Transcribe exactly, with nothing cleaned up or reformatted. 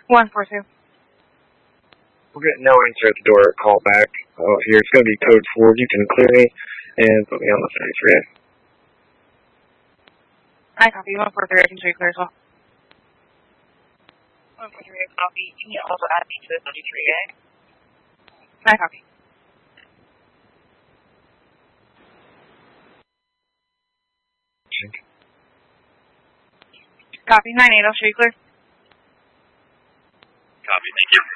one four two. We're getting no answer at the door. Call back. Oh, here it's going to be code four. You can clear me and put me on the phone for you. I copy. one four three. I can show you clear as well. one four three. I copy. Can you also add me to the thirty-three A? I copy. Copy. nine eight. I'll show you clear. Copy. Thank you.